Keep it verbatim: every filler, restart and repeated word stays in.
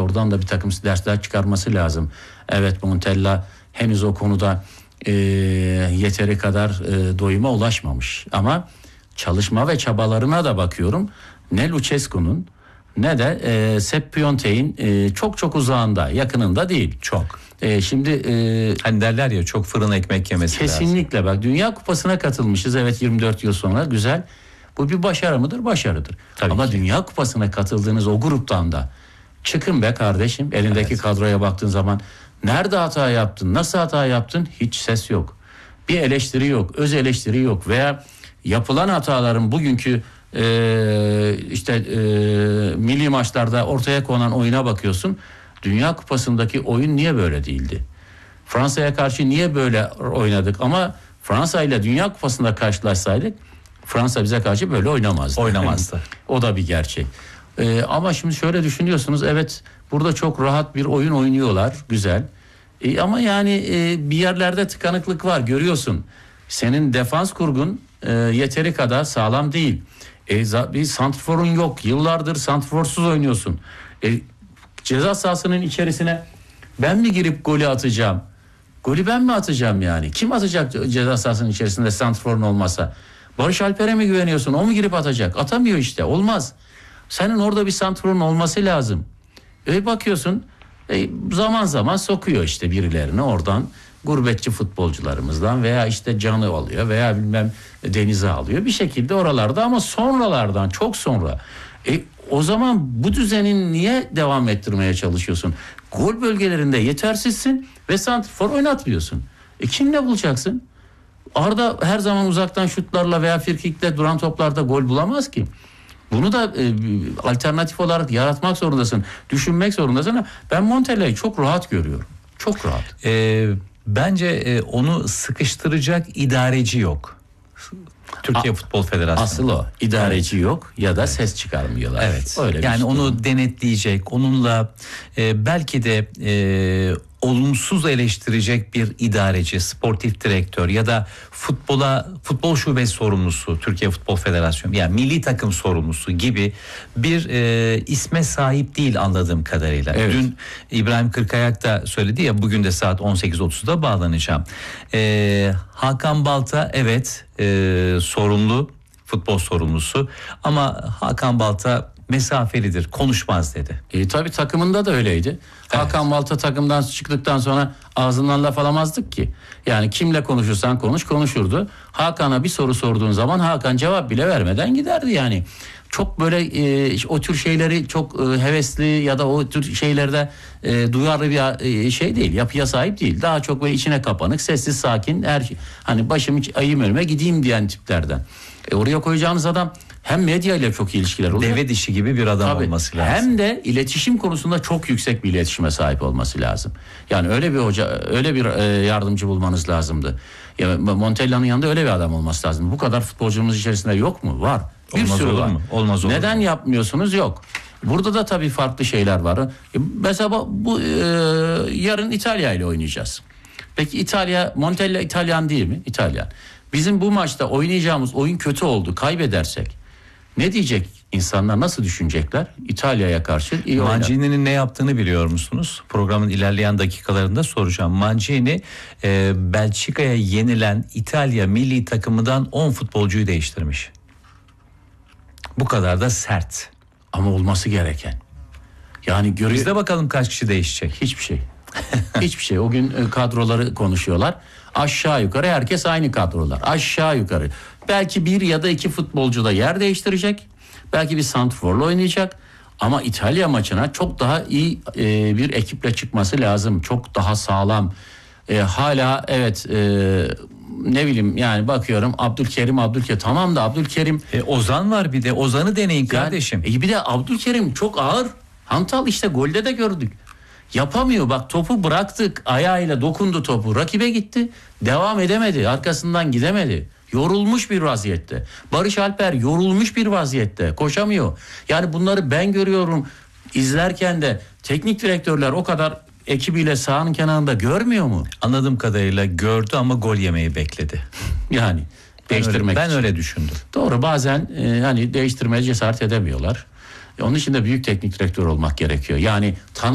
oradan da bir takım dersler çıkarması lazım. Evet, Montella henüz o konuda e, yeteri kadar e, doyuma ulaşmamış. Ama çalışma ve çabalarına da bakıyorum. Ne Lucescu'nun ne de e, Sepp Piontek'in e, çok çok uzağında, yakınında değil. Çok. E, şimdi e, hani derler ya, çok fırın ekmek yemesi lazım. Kesinlikle bak, Dünya Kupası'na katılmışız. Evet, yirmi dört yıl sonra, güzel. Bu bir başarı mıdır? Başarıdır. Tabii Ama ki. Dünya Kupası'na katıldığınız o gruptan da çıkın be kardeşim. Elindeki evet. kadroya baktığın zaman nerede hata yaptın? Nasıl hata yaptın? Hiç ses yok. Bir eleştiri yok. Öz eleştiri yok. Veya yapılan hataların bugünkü e, işte e, milli maçlarda ortaya konan oyuna bakıyorsun. Dünya Kupası'ndaki oyun niye böyle değildi? Fransa'ya karşı niye böyle oynadık? Ama Fransa ile Dünya Kupası'nda karşılaşsaydık Fransa bize karşı böyle oynamazdı. Oynamazdı. O da bir gerçek. Ee, ama şimdi şöyle düşünüyorsunuz. Evet, burada çok rahat bir oyun oynuyorlar. Güzel. Ee, ama yani e, bir yerlerde tıkanıklık var, görüyorsun. Senin defans kurgun e, yeteri kadar sağlam değil. E, bir santrforun yok. Yıllardır santrforsuz oynuyorsun. E, ceza sahasının içerisine ben mi girip golü atacağım? Golü ben mi atacağım yani? Kim atacak ceza sahasının içerisinde santrforun olmasa? Barış Alper'e mi güveniyorsun? O mu girip atacak? Atamıyor işte. Olmaz. Senin orada bir santrforun olması lazım. E bakıyorsun e, zaman zaman sokuyor işte birilerini oradan. Gurbetçi futbolcularımızdan veya işte Can'ı alıyor veya bilmem Deniz'i alıyor. Bir şekilde oralarda, ama sonralardan, çok sonra. E o zaman bu düzenin niye devam ettirmeye çalışıyorsun? Gol bölgelerinde yetersizsin ve santrfor oynatmıyorsun. E kimle bulacaksın? Arda her zaman uzaktan şutlarla veya frikikle duran toplarda gol bulamaz ki. Bunu da e, alternatif olarak yaratmak zorundasın. Düşünmek zorundasın. Ben Montella'yı çok rahat görüyorum. Çok rahat. Ee, bence e, onu sıkıştıracak idareci yok. Türkiye A- Futbol Federasyonu. Asıl o. İdareci evet. yok ya da evet. ses çıkarmıyorlar. Evet. Öyle yani onu durum. denetleyecek, onunla e, belki de e, olumsuz eleştirecek bir idareci, sportif direktör ya da futbola futbol şubesi sorumlusu, Türkiye Futbol Federasyonu, yani milli takım sorumlusu gibi bir e, isme sahip değil anladığım kadarıyla. Evet. Dün İbrahim Kırkayak da söyledi ya, bugün de saat on sekiz otuzda bağlanacağım. E, Hakan Balta evet e, sorumlu, futbol sorumlusu, ama Hakan Balta mesafelidir, konuşmaz dedi. E, tabii takımında da öyleydi. Evet. Hakan Balta takımdan çıktıktan sonra ağzından laf alamazdık ki. Yani kimle konuşursan konuş, konuşurdu. Hakan'a bir soru sorduğun zaman Hakan cevap bile vermeden giderdi yani. Çok böyle e, o tür şeyleri çok e, hevesli ya da o tür şeylerde e, duyarlı bir e, şey değil, yapıya sahip değil. Daha çok böyle içine kapanık, sessiz, sakin, her şey. Hani başım ayım önüme gideyim diyen tiplerden. E, oraya koyacağınız adam hem medya ile çok iyi ilişkiler oluyor. Deve dişi gibi bir adam Tabii, olması lazım. Hem de iletişim konusunda çok yüksek bir iletişime sahip olması lazım. Yani öyle bir hoca, öyle bir e, yardımcı bulmanız lazımdı. Ya, Montella'nın yanında öyle bir adam olması lazım. Bu kadar futbolcumuz içerisinde yok mu? Var. Bir Olmaz sürü olur var. mu? Olmaz olur. Neden mu? yapmıyorsunuz? Yok. Burada da tabii farklı şeyler var. E, mesela bu e, yarın İtalya ile oynayacağız. Peki İtalya, Montella İtalyan değil mi? İtalyan. Bizim bu maçta oynayacağımız oyun kötü oldu. Kaybedersek ne diyecek insanlar, nasıl düşünecekler? İtalya'ya karşı iyi oynar. Mancini'nin ne yaptığını biliyor musunuz? Programın ilerleyen dakikalarında soracağım. Mancini e, Belçika'ya yenilen İtalya milli takımından on futbolcuyu değiştirmiş. Bu kadar da sert. Ama olması gereken. Yani görüyor... Biz de bakalım kaç kişi değişecek. Hiçbir şey. Hiçbir şey. O gün kadroları konuşuyorlar. Aşağı yukarı herkes aynı kadrolar. Aşağı yukarı. Belki bir ya da iki futbolcu da yer değiştirecek. Belki bir santrforla oynayacak. Ama İtalya maçına çok daha iyi e, bir ekiple çıkması lazım. Çok daha sağlam. E, hala evet e, ne bileyim yani bakıyorum Abdülkerim Abdülkerim tamam da Abdülkerim. E, Ozan var bir de. Ozan'ı deneyin kardeşim. Yani, e, bir de Abdülkerim çok ağır. Hantal işte golde de gördük. Yapamıyor, bak topu bıraktık, ayağıyla dokundu topu, rakibe gitti, devam edemedi, arkasından gidemedi, yorulmuş bir vaziyette. Barış Alper yorulmuş bir vaziyette, koşamıyor. Yani bunları ben görüyorum, izlerken de teknik direktörler o kadar ekibiyle sahanın kenarında görmüyor mu? Anladığım kadarıyla gördü ama gol yemeyi bekledi. Yani ben değiştirmek öyle, ben için. öyle düşündüm. Doğru, bazen e, hani değiştirmeye cesaret edemiyorlar. Onun için de büyük teknik direktör olmak gerekiyor. Yani tanı